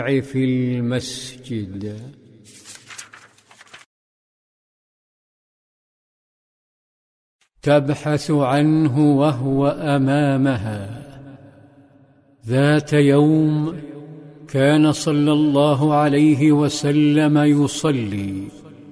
في المسجد. تبحث عنه وهو أمامها. ذات يوم كان صلى الله عليه وسلم يصلي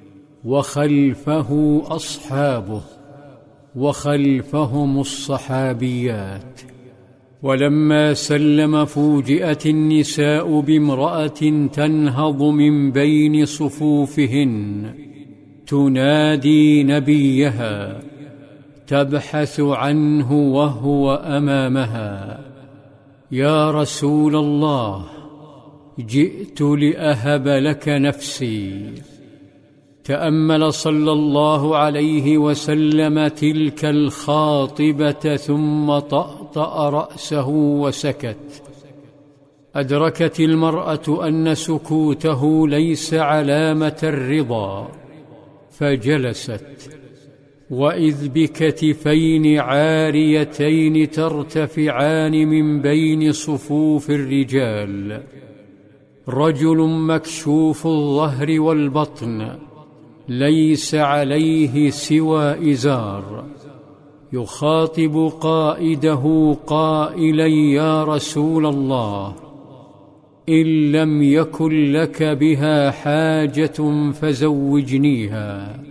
وخلفه أصحابه وخلفهم الصحابيات، ولما سلم فوجئت النساء بامرأة تنهض من بين صفوفهن تنادي نبيها، تبحث عنه وهو أمامها: يا رسول الله، جئت لأهب لك نفسي. تأمل صلى الله عليه وسلم تلك الخاطبة ثم طأطأ رأسه وسكت. أدركت المرأة أن سكوته ليس علامة الرضا، فجلست، وإذ بكتفين عاريتين ترتفعان من بين صفوف الرجال، رجل مكشوف الظهر والبطن ليس عليه سوى إزار، يخاطب قائده قائلا: يا رسول الله، إن لم يكن لك بها حاجة فزوجنيها.